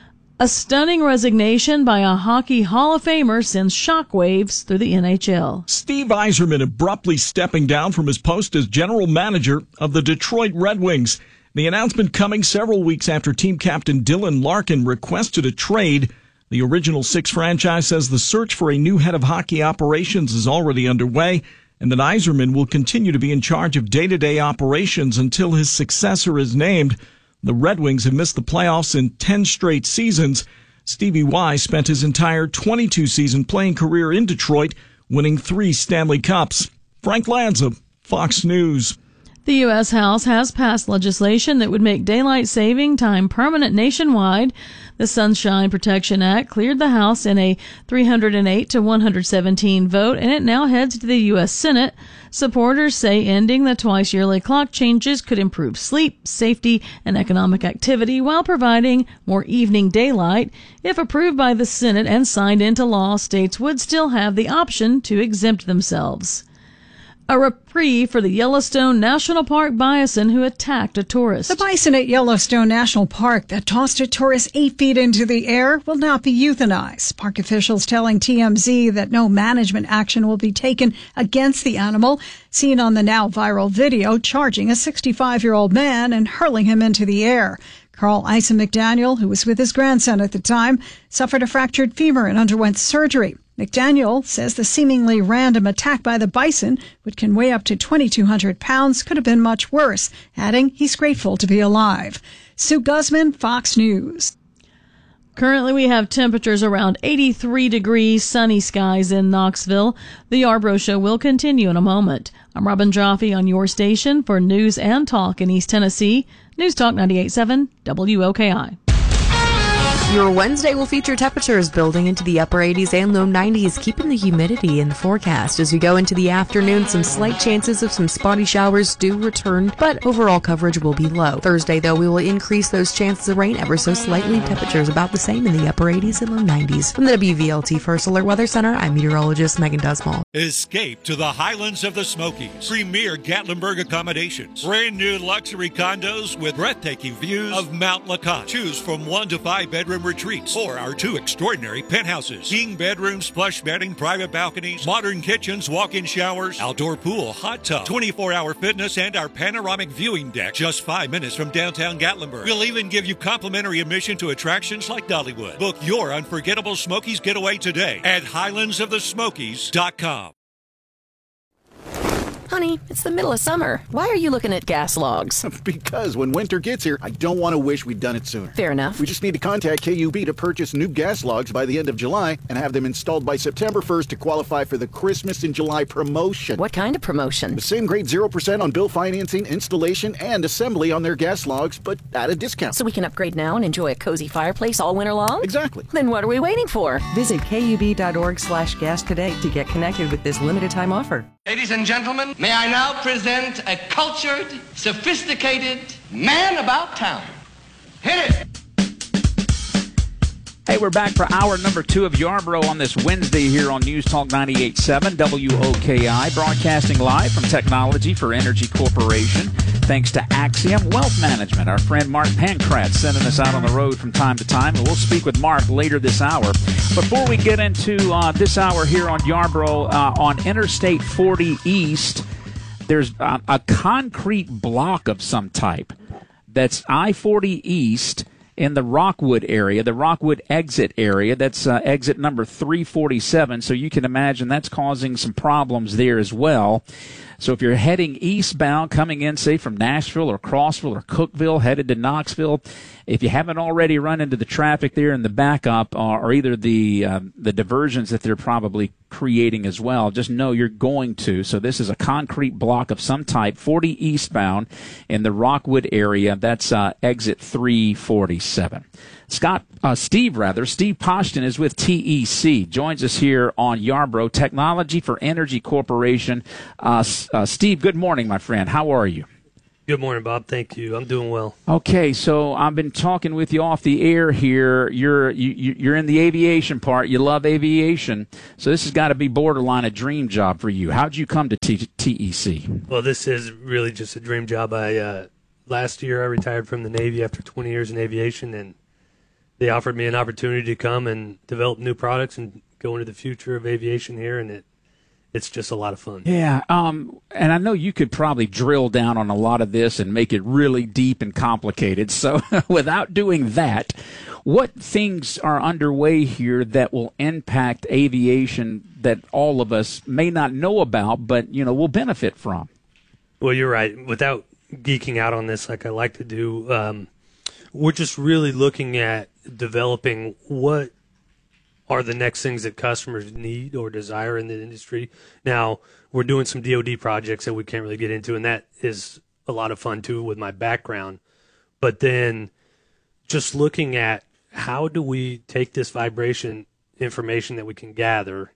A stunning resignation by a Hockey Hall of Famer sends shockwaves through the N H L. Steve Yzerman abruptly stepping down from his post as general manager of the Detroit Red Wings. The announcement coming several weeks after team captain Dylan Larkin requested a trade. The Original Six franchise says the search for a new head of hockey operations is already underway, and that Yzerman will continue to be in charge of day-to-day operations until his successor is named. The Red Wings have missed the playoffs in ten straight seasons. Stevie Y spent his entire twenty-two season playing career in Detroit, winning three Stanley Cups. Frank Lanza, Fox News. The U S House has passed legislation that would make daylight saving time permanent nationwide. The Sunshine Protection Act cleared the House in a three hundred eight to one hundred seventeen vote, and it now heads to the U S Senate. Supporters say ending the twice-yearly clock changes could improve sleep, safety, and economic activity while providing more evening daylight. If approved by the Senate and signed into law, states would still have the option to exempt themselves. A reprieve for the Yellowstone National Park bison who attacked a tourist. The bison at Yellowstone National Park that tossed a tourist eight feet into the air will not be euthanized. Park officials telling T M Z that no management action will be taken against the animal, seen on the now viral video charging a sixty-five-year-old man and hurling him into the air. Carl Ison McDaniel, who was with his grandson at the time, suffered a fractured femur and underwent surgery. McDaniel says the seemingly random attack by the bison, which can weigh up to twenty-two hundred pounds, could have been much worse, adding he's grateful to be alive. Sue Guzman, Fox News. Currently, we have temperatures around eighty-three degrees, sunny skies in Knoxville. The Yarbrough Show will continue in a moment. I'm Robin Jaffe on your station for news and talk in East Tennessee. News Talk ninety-eight point seven W O K I. Your Wednesday will feature temperatures building into the upper eighties and low nineties, keeping the humidity in the forecast. As we go into the afternoon, some slight chances of some spotty showers do return, but overall coverage will be low. Thursday, though, we will increase those chances of rain ever so slightly. Temperatures about the same in the upper eighties and low nineties. From the W V L T First Alert Weather Center, I'm meteorologist Megan Dusmall. Escape to the Highlands of the Smokies. Premier Gatlinburg accommodations. Brand new luxury condos with breathtaking views of Mount Lacotte. Choose from one to five bedroom retreats or our two extraordinary penthouses. King bedrooms, plush bedding, private balconies, modern kitchens, walk-in showers, outdoor pool, hot tub, twenty-four hour fitness, and our panoramic viewing deck just five minutes from downtown Gatlinburg. We'll even give you complimentary admission to attractions like Dollywood. Book your unforgettable Smokies getaway today at highlands of the smokies dot com. Honey, it's the middle of summer. Why are you looking at gas logs? Because when winter gets here, I don't want to wish we'd done it sooner. Fair enough. We just need to contact K U B to purchase new gas logs by the end of July and have them installed by September first to qualify for the Christmas in July promotion. What kind of promotion? The same grade zero percent on bill financing, installation, and assembly on their gas logs, but at a discount. So we can upgrade now and enjoy a cozy fireplace all winter long? Exactly. Then what are we waiting for? Visit kub.org slash gas today to get connected with this limited time offer. Ladies and gentlemen, may I now present a cultured, sophisticated man about town. Hit it! Hey, we're back for hour number two of Yarborough on this Wednesday here on News Talk ninety-eight point seven W O K I, broadcasting live from Technology for Energy Corporation. Thanks to Axiom Wealth Management. Our friend Mark Pankratz sending us out on the road from time to time, and we'll speak with Mark later this hour. Before we get into uh, this hour here on Yarborough, uh, on Interstate forty East, there's uh, a concrete block of some type that's I forty East in the Rockwood area, the Rockwood exit area. That's uh, exit number three forty-seven, so you can imagine that's causing some problems there as well. So if you're heading eastbound, coming in, say, from Nashville or Crossville or Cookeville, headed to Knoxville, if you haven't already run into the traffic there in the backup or, or either the uh, the diversions that they're probably creating as well, just know you're going to. So this is a concrete block of some type, forty eastbound in the Rockwood area. That's uh, exit three forty-seven. Scott, uh, Steve rather, Steve Poshton is with T E C, joins us here on Yarborough, Technology for Energy Corporation. Uh, uh, Steve, good morning, my friend. How are you? Good morning, Bob. Thank you. I'm doing well. Okay, so I've been talking with you off the air here. You're you, you're in the aviation part. You love aviation, so this has got to be borderline a dream job for you. How'd you come to T- TEC? Well, this is really just a dream job. I uh, last year I retired from the Navy after twenty years in aviation, and they offered me an opportunity to come and develop new products and go into the future of aviation here, and it it's just a lot of fun. Yeah, um, and I know you could probably drill down on a lot of this and make it really deep and complicated. So without doing that, what things are underway here that will impact aviation that all of us may not know about, but, you know, will benefit from? Well, you're right. Without geeking out on this like I like to do, um, we're just really looking at developing what are the next things that customers need or desire in the industry. Now, we're doing some D O D projects that we can't really get into, and that is a lot of fun, too, with my background. But then just looking at how do we take this vibration information that we can gather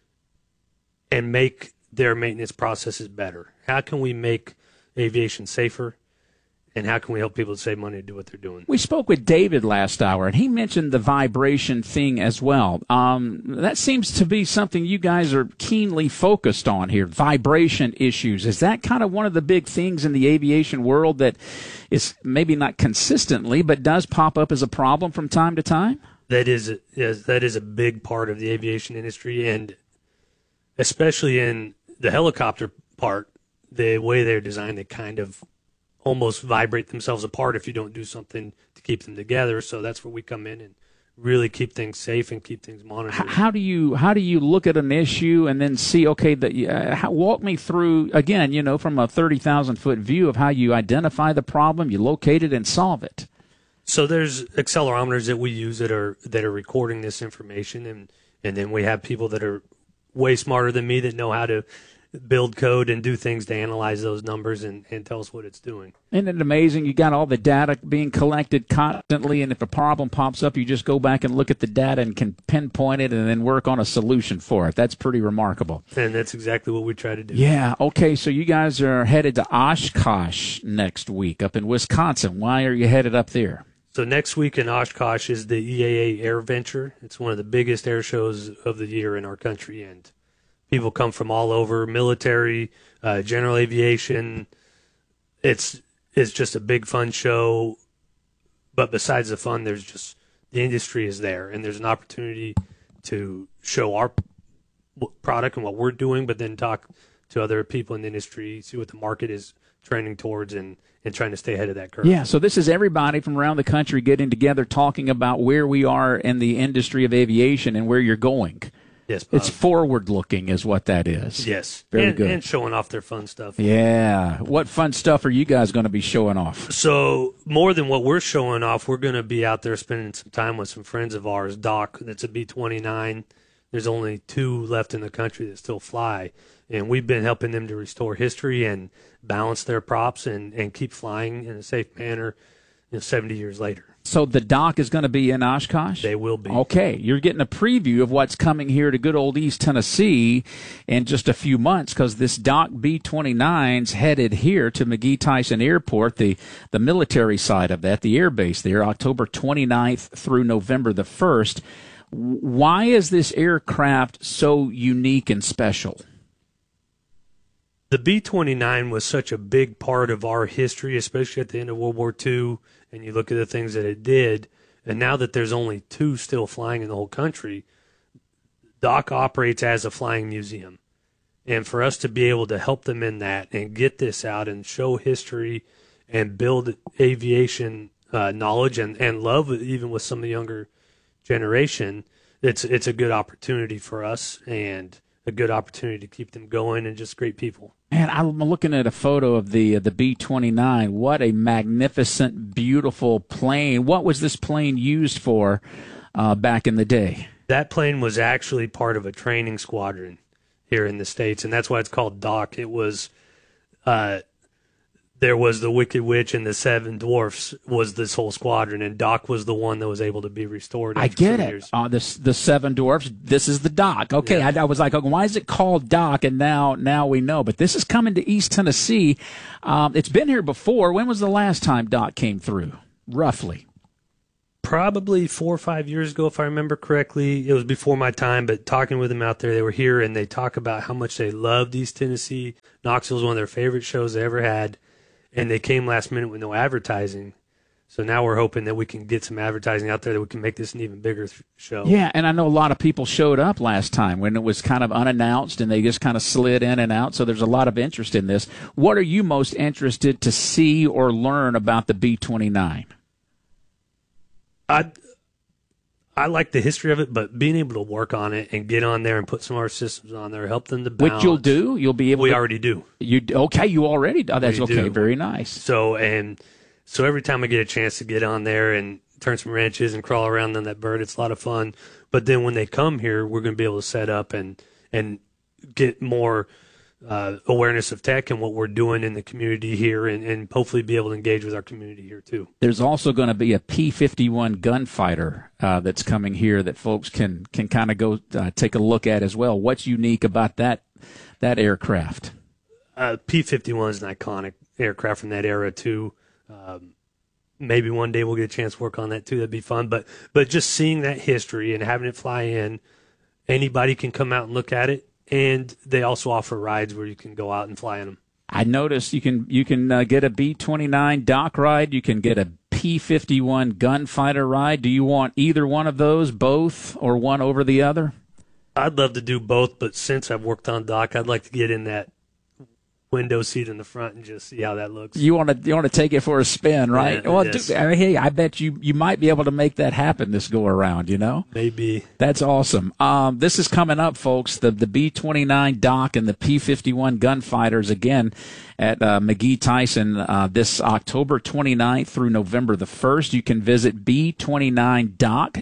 and make their maintenance processes better? How can we make aviation safer? And how can we help people save money to do what they're doing? We spoke with David last hour, and he mentioned the vibration thing as well. Um, that seems to be something you guys are keenly focused on here, vibration issues. Is that kind of one of the big things in the aviation world that is maybe not consistently, but does pop up as a problem from time to time? That is, is that is a big part of the aviation industry, and especially in the helicopter part, the way they're designed, they kind of almost vibrate themselves apart if you don't do something to keep them together. So that's where we come in and really keep things safe and keep things monitored. How do you how do you look at an issue and then see, okay, the, uh, how, walk me through, again, you know, from a thirty thousand foot view of how you identify the problem, you locate it, and solve it? So there's accelerometers that we use that are that are recording this information, and, and then we have people that are way smarter than me that know how to build code and do things to analyze those numbers and, and tell us what it's doing. Isn't it amazing? You got all the data being collected constantly, and if a problem pops up, you just go back and look at the data and can pinpoint it and then work on a solution for it. That's pretty remarkable. And that's exactly what we try to do. Yeah. Okay, so you guys are headed to Oshkosh next week up in Wisconsin. Why are you headed up there? So next week in Oshkosh is the E A A Air Venture. It's one of the biggest air shows of the year in our country, and people come from all over, military, uh, general aviation. It's it's just a big, fun show. But besides the fun, there's just the industry is there, and there's an opportunity to show our product and what we're doing, but then talk to other people in the industry, see what the market is trending towards, and, and trying to stay ahead of that curve. Yeah, so this is everybody from around the country getting together, talking about where we are in the industry of aviation and where you're going. Yes, Bob. It's forward-looking is what that is. Yes. Very and, good. And showing off their fun stuff. Yeah. What fun stuff are you guys going to be showing off? So more than what we're showing off, we're going to be out there spending some time with some friends of ours. Doc, that's a B twenty-nine. There's only two left in the country that still fly. And we've been helping them to restore history and balance their props and, and keep flying in a safe manner. you know, seventy years later. So the dock is going to be in Oshkosh? They will be. Okay, you're getting a preview of what's coming here to good old East Tennessee in just a few months, because this Dock B twenty-nine's headed here to McGee-Tyson Airport, the, the military side of that, the air base there, October twenty-ninth through November the first. Why is this aircraft so unique and special? The B twenty-nine was such a big part of our history, especially at the end of World War Two, and you look at the things that it did, and now that there's only two still flying in the whole country, Dock operates as a flying museum. And for us to be able to help them in that and get this out and show history and build aviation uh, knowledge and, and love, even with some of the younger generation, it's it's a good opportunity for us and a good opportunity to keep them going, and just great people. Man, I'm looking at a photo of the uh, the B twenty-nine. What a magnificent, beautiful plane. What was this plane used for uh, back in the day? That plane was actually part of a training squadron here in the States, and that's why it's called Dock. It was, uh, there was the Wicked Witch and the Seven Dwarfs was this whole squadron, and Dock was the one that was able to be restored. I get it. Uh, the, the Seven Dwarfs, this is the Dock. Okay, yeah. I, I was like, okay, why is it called Dock? And now now we know. But this is coming to East Tennessee. Um, it's been here before. When was the last time Dock came through, roughly? Probably four or five years ago, if I remember correctly. It was before my time, but talking with them out there, they were here, and they talk about how much they loved East Tennessee. Knoxville was one of their favorite shows they ever had. And they came last minute with no advertising. So now we're hoping that we can get some advertising out there that we can make this an even bigger th- show. Yeah, and I know a lot of people showed up last time when it was kind of unannounced and they just kind of slid in and out. So there's a lot of interest in this. What are you most interested to see or learn about the B twenty-nine? I I like the history of it, but being able to work on it and get on there and put some of our systems on there, help them to balance. Which you'll do? You'll be able we to? We already do. You Okay, you already do. Oh, that's we okay. Do. Very nice. So, and so every time I get a chance to get on there and turn some wrenches and crawl around on that bird, it's a lot of fun. But then when they come here, we're going to be able to set up and, and get more uh, awareness of tech and what we're doing in the community here, and, and hopefully be able to engage with our community here too. There's also going to be a P fifty-one gunfighter uh, that's coming here that folks can can kind of go uh, take a look at as well. What's unique about that that aircraft? Uh, P fifty-one is an iconic aircraft from that era too. Um, maybe one day we'll get a chance to work on that too. That'd be fun. But but just seeing that history and having it fly in, anybody can come out and look at it. And they also offer rides where you can go out and fly in them. I noticed you can you can uh, get a B twenty-nine Dock ride. You can get a P fifty-one gunfighter ride. Do you want either one of those, both, or one over the other? I'd love to do both, but since I've worked on Dock, I'd like to get in that window seat in the front and just see how that looks. You want to you want to take it for a spin, right? Yeah, well, yes. dude, I mean, hey, I bet you you might be able to make that happen this go around. You know, maybe. That's awesome. Um, this is coming up, folks. The the B twenty-nine Dock and the P fifty-one gunfighters again at uh, McGee-Tyson uh, this October twenty-ninth through November the first. You can visit B twenty-nine doc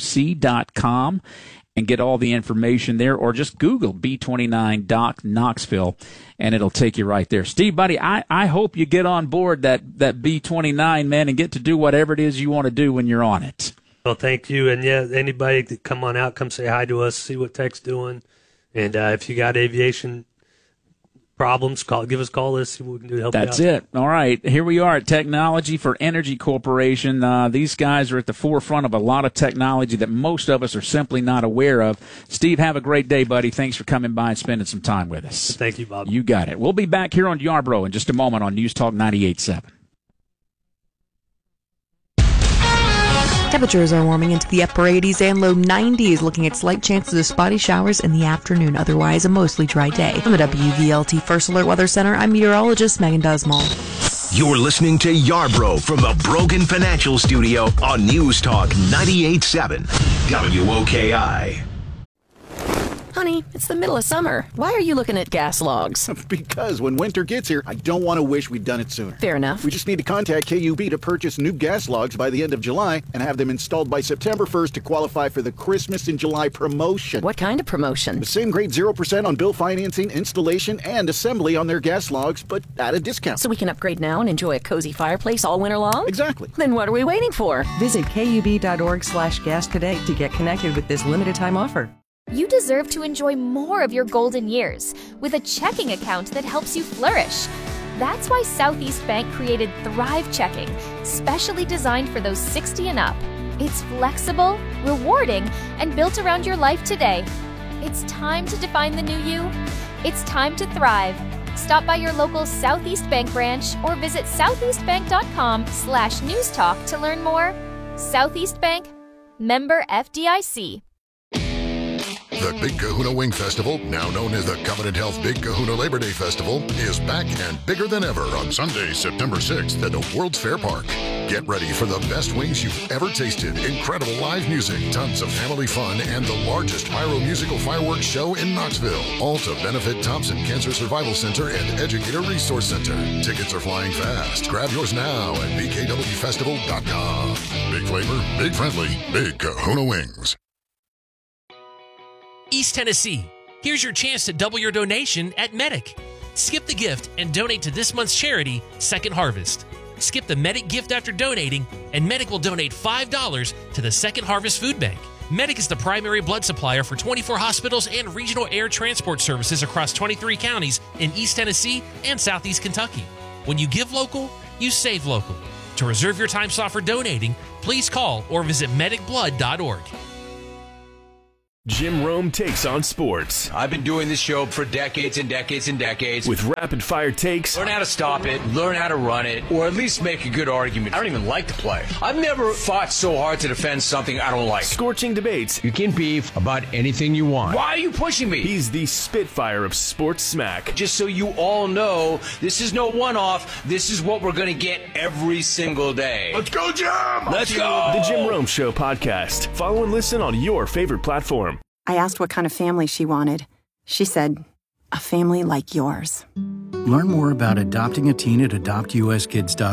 dot com and get all the information there, or just Google B twenty-nine Dock Knoxville, and it'll take you right there. Steve, buddy, I, I hope you get on board that, that B twenty-nine, man, and get to do whatever it is you want to do when you're on it. Well, thank you. And, yeah, anybody that come on out, come say hi to us, see what Tech's doing. And uh, if you got aviation problems, call, give us a call. Let's see what we can do to help That's you out. it. All right. Here we are at Technology for Energy Corporation. Uh, these guys are at the forefront of a lot of technology that most of us are simply not aware of. Steve, have a great day, buddy. Thanks for coming by and spending some time with us. Thank you, Bob. You got it. We'll be back here on Yarborough in just a moment on News Talk ninety-eight point seven. Temperatures are warming into the upper eighties and low nineties, looking at slight chances of spotty showers in the afternoon. Otherwise, a mostly dry day. From the W V L T First Alert Weather Center, I'm meteorologist Megan Dusmal. You're listening to Yarborough from the Brogan Financial Studio on News Talk ninety-eight point seven W O K I. Honey, it's the middle of summer. Why are you looking at gas logs? Because when winter gets here, I don't want to wish we'd done it sooner. Fair enough. We just need to contact K U B to purchase new gas logs by the end of July and have them installed by September first to qualify for the Christmas in July promotion. What kind of promotion? The same great zero percent on bill financing, installation, and assembly on their gas logs, but at a discount. So we can upgrade now and enjoy a cozy fireplace all winter long? Exactly. Then what are we waiting for? Visit kub.org slash gas today to get connected with this limited time offer. You deserve to enjoy more of your golden years with a checking account that helps you flourish. That's why Southeast Bank created Thrive Checking, specially designed for those sixty and up. It's flexible, rewarding, and built around your life today. It's time to define the new you. It's time to thrive. Stop by your local Southeast Bank branch or visit southeastbank.com slash newstalk to learn more. Southeast Bank, member F D I C. The Big Kahuna Wing Festival, now known as the Covenant Health Big Kahuna Labor Day Festival, is back and bigger than ever on Sunday, September sixth at the World's Fair Park. Get ready for the best wings you've ever tasted, incredible live music, tons of family fun, and the largest pyro-musical fireworks show in Knoxville, all to benefit Thompson Cancer Survival Center and Educator Resource Center. Tickets are flying fast. Grab yours now at b k w festival dot com. Big flavor, big friendly, Big Kahuna Wings. East Tennessee, here's your chance to double your donation at Medic. Skip the gift and donate to this month's charity, Second Harvest. Skip the Medic gift after donating, and Medic will donate five dollars to the Second Harvest Food Bank. Medic is the primary blood supplier for twenty-four hospitals and regional air transport services across twenty-three counties in East Tennessee and Southeast Kentucky. When you give local, you save local. To reserve your time slot for donating, please call or visit medic blood dot org. Jim Rome takes on sports. I've been doing this show for decades and decades and decades. With rapid-fire takes. Learn how to stop it, learn how to run it, or at least make a good argument. I don't even like to play. I've never fought so hard to defend something I don't like. Scorching debates. You can beef about anything you want. Why are you pushing me? He's the Spitfire of sports smack. Just so you all know, this is no one-off. This is what we're going to get every single day. Let's go, Jim! Let's go! The Jim Rome Show podcast. Follow and listen on your favorite platform. I asked what kind of family she wanted. She said, a family like yours. Learn more about adopting a teen at adopt u s kids dot org.